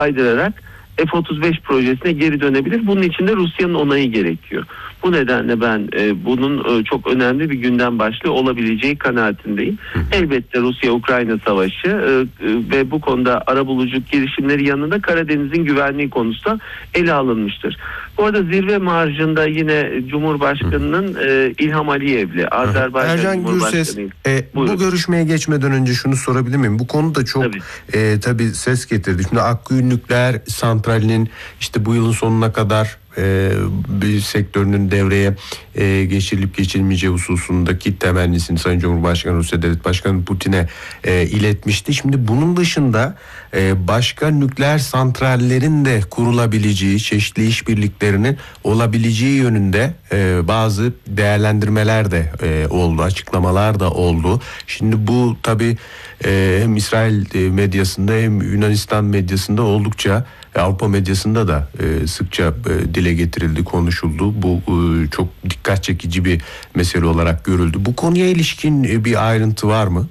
kaydırarak F-35 projesine geri dönebilir. Bunun için de Rusya'nın onayı gerekiyor. Bu nedenle ben bunun çok önemli bir gündem başlığı olabileceği kanaatindeyim. Elbette Rusya-Ukrayna savaşı ve bu konuda arabuluculuk girişimleri yanında Karadeniz'in güvenliği konusu da ele alınmıştır. Bu arada zirve marjında yine Cumhurbaşkanı'nın İlham Aliyev'le Azerbaycan Ercan Cumhurbaşkanı. Gürses, bu görüşmeye geçmeden önce şunu sorabilir miyim? Bu konuda çok tabii ses getirdi. Şimdi Akkuyu Nükleer Santrali'nin işte bu yılın sonuna kadar bir sektörünün devreye geçirilip geçirilmeyeceği hususundaki temennisini Sayın Cumhurbaşkanı Rusya Devlet Başkanı Putin'e iletmişti. Şimdi bunun dışında başka nükleer santrallerin de kurulabileceği, çeşitli işbirliklerinin olabileceği yönünde bazı değerlendirmeler de oldu, açıklamalar da oldu. Şimdi bu tabii hem İsrail medyasında hem Yunanistan medyasında oldukça, Avrupa medyasında da sıkça dile getirildi, konuşuldu. Bu çok dikkat çekici bir mesele olarak görüldü. Bu konuya ilişkin bir ayrıntı var mı?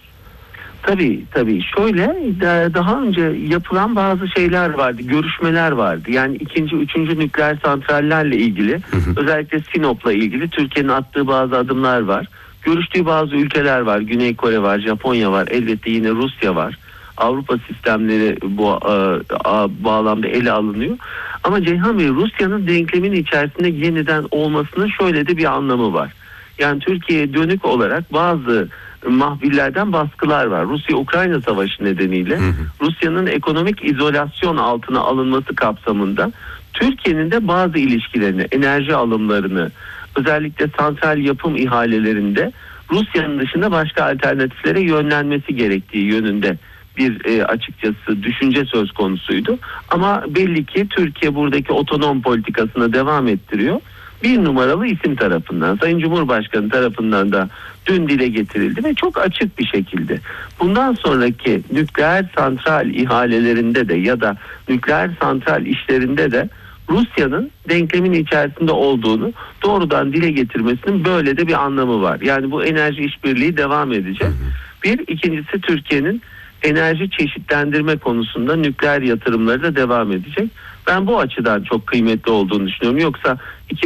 Tabii. Şöyle, daha önce yapılan bazı şeyler vardı, görüşmeler vardı. Yani 2. 3. nükleer santrallerle ilgili, özellikle Sinop'la ilgili Türkiye'nin attığı bazı adımlar var. Görüştüğü bazı ülkeler var. Güney Kore var, Japonya var, elbette yine Rusya var. Avrupa sistemleri bu bağlamda ele alınıyor. Ama Ceyhan Bey, Rusya'nın denklemin içerisinde yeniden olmasının şöyle de bir anlamı var. Yani Türkiye'ye dönük olarak bazı mahvillerden baskılar var. Rusya-Ukrayna savaşı nedeniyle Rusya'nın ekonomik izolasyon altına alınması kapsamında Türkiye'nin de bazı ilişkilerini, enerji alımlarını, özellikle santral yapım ihalelerinde Rusya'nın dışında başka alternatiflere yönlenmesi gerektiği yönünde bir açıkçası düşünce söz konusuydu. Ama belli ki Türkiye buradaki otonom politikasına devam ettiriyor. Bir numaralı isim tarafından, Sayın Cumhurbaşkanı tarafından da dün dile getirildi ve çok açık bir şekilde bundan sonraki nükleer santral ihalelerinde de ya da nükleer santral işlerinde de Rusya'nın denklemin içerisinde olduğunu doğrudan dile getirmesinin böyle de bir anlamı var. Yani bu enerji işbirliği devam edecek. İkincisi Türkiye'nin enerji çeşitlendirme konusunda nükleer yatırımları da devam edecek. Ben bu açıdan çok kıymetli olduğunu düşünüyorum. Yoksa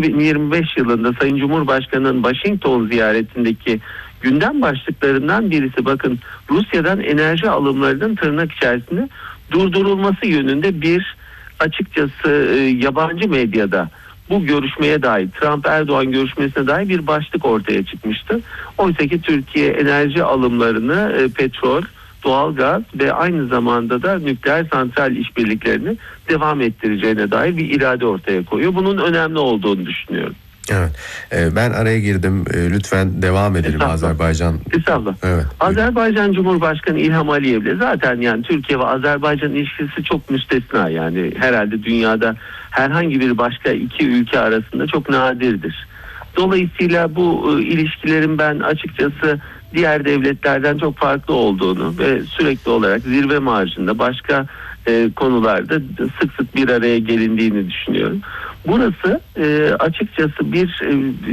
2025 yılında Sayın Cumhurbaşkanı'nın Washington ziyaretindeki gündem başlıklarından birisi, bakın, Rusya'dan enerji alımlarının tırnak içerisinde durdurulması yönünde bir, açıkçası yabancı medyada bu görüşmeye dair, Trump-Erdoğan görüşmesine dair bir başlık ortaya çıkmıştı. Oysa ki Türkiye enerji alımlarını, petrol, doğalgaz ve aynı zamanda da nükleer santral işbirliklerini devam ettireceğine dair bir irade ortaya koyuyor. Bunun önemli olduğunu düşünüyorum. Evet. Ben araya girdim. Lütfen devam edelim. Azerbaycan. Estağfurullah. Evet. Azerbaycan Cumhurbaşkanı İlham Aliyev'le zaten yani Türkiye ve Azerbaycan ilişkisi çok müstesna, yani herhalde dünyada herhangi bir başka iki ülke arasında çok nadirdir. Dolayısıyla bu ilişkilerin ben açıkçası diğer devletlerden çok farklı olduğunu ve sürekli olarak zirve marjında başka konularda sık sık bir araya gelindiğini düşünüyorum. Burası açıkçası bir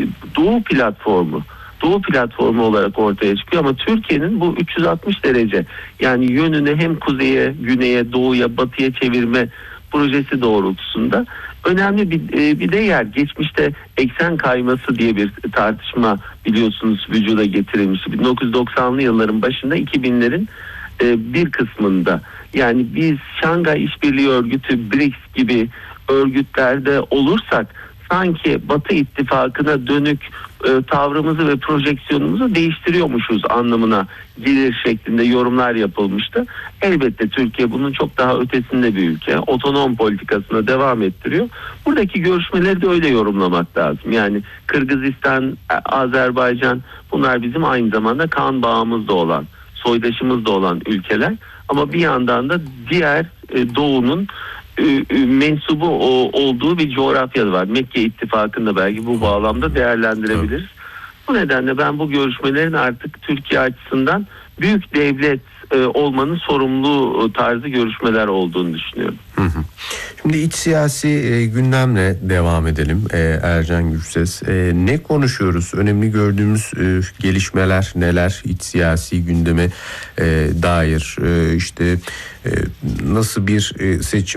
Doğu platformu olarak ortaya çıkıyor ama Türkiye'nin bu 360 derece, yani yönünü hem kuzeye, güneye, doğuya, batıya çevirme projesi doğrultusunda önemli bir de yer. Geçmişte eksen kayması diye bir tartışma biliyorsunuz vücuda getirilmiş. 1990'lı yılların başında 2000'lerin bir kısmında, yani biz Şangay İşbirliği Örgütü, BRICS gibi örgütlerde olursak sanki Batı ittifakına dönük tavrımızı ve projeksiyonumuzu değiştiriyormuşuz anlamına gelir şeklinde yorumlar yapılmıştı. Elbette Türkiye bunun çok daha ötesinde bir ülke. Otonom politikasına devam ettiriyor. Buradaki görüşmeleri de öyle yorumlamak lazım. Yani Kırgızistan, Azerbaycan, bunlar bizim aynı zamanda kan bağımızda olan, soydaşımızda olan ülkeler. Ama bir yandan da diğer doğunun mensubu olduğu bir coğrafya var. Mekke ittifakında belki bu bağlamda değerlendirebiliriz. Bu nedenle ben bu görüşmelerin artık Türkiye açısından büyük devlet olmanın sorumlu tarzı görüşmeler olduğunu düşünüyorum. Şimdi Şimdi iç siyasi gündemle devam edelim Ercan Gürses. Ne konuşuyoruz? Önemli gördüğümüz gelişmeler neler? İç siyasi gündeme dair işte nasıl bir seçim